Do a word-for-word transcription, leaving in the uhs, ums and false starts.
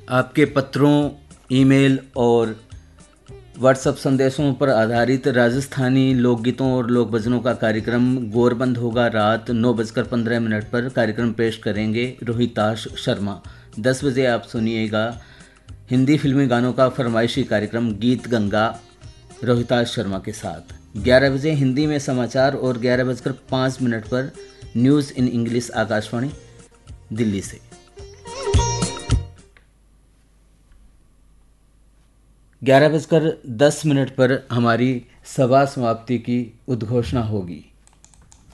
आपके पत्रों, ईमेल और व्हाट्सएप संदेशों पर आधारित राजस्थानी लोकगीतों और लोक भजनों का कार्यक्रम गोरबंद होगा। रात नौ बजकर पंद्रह मिनट पर कार्यक्रम पेश करेंगे रोहिताश शर्मा। दस बजे आप सुनिएगा हिंदी फिल्मी गानों का फरमाइशी कार्यक्रम गीत गंगा रोहिताश शर्मा के साथ। ग्यारह बजे हिंदी में समाचार और ग्यारह बजकर पाँच मिनट पर news in English Akashvani Delhi से। ग्यारह बजकर दस मिनट पर हमारी सभा समाप्ति की उद्घोषणा होगी।